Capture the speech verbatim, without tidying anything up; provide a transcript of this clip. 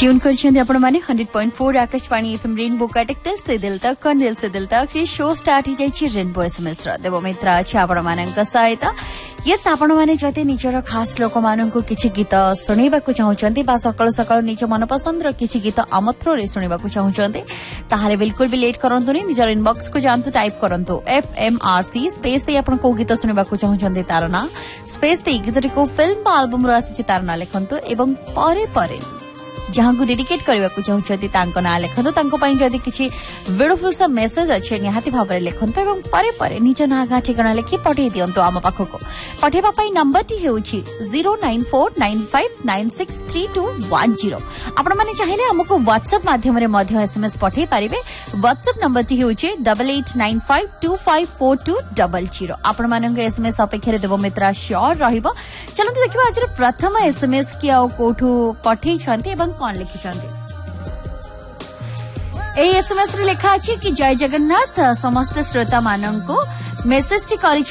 tune कर आपण माने hundred point four Akashvani FM rainbow काटेक दिल से दिल तक कन दिल से दिल तक ये शो स्टार्ट ही जाई रेनबो एसएमएस रा देव मित्र अछि आपण मानक सहायता यस आपण माने जते निजर खास लोक माननकु किछि गीत सुनेबा को चाहुचंती बा सकाळ सकाळ निज मनपसंद रो किछि गीत आमत्रो रे सुनेबा को चाहुचंती ताहाले बिल्कुल भी लेट करंतु नि निजर इनबॉक्स को जानतु टाइप करंतु एफएमआरसी स्पेस ते आपण को गीत सुनेबा को चाहुचंती तार ना स्पेस ते गीतटी को फिल्म बा एल्बम रो आसी तार ना लिखंतु एवं परे परे जहां को डेडिकेट करबा को चाहुचंती तांको ना लिखंतु तांको पई जदी किछि ब्यूटीफुल सा मेसेज अछि निहाती भाबरे लिखंतु एवं परे परे निज नागा ठिकाना लिखि पठै दियंतु आम पाखो को पठेबा पई number T हेउछि zero nine four nine five nine six three to one zero आपण माने चाहिले हमको व्हाट्सएप माध्यम रे मध्य SMS पठै पारिबे WhatsApp number T हेउछि double eight nine five to five four to double zero आपण मानक एसएमएस अपेक्षा रे देबो मित्रा श्योर रहिबो चलंतु देखिबा आज प्रथम एसएमएस की आ कोठू पठै छंती एवं कौन लिखि ए एसएमएस रे लिखा अछि कि जय जगन्नाथ समस्त श्रोता मानन को मेसेज टी करि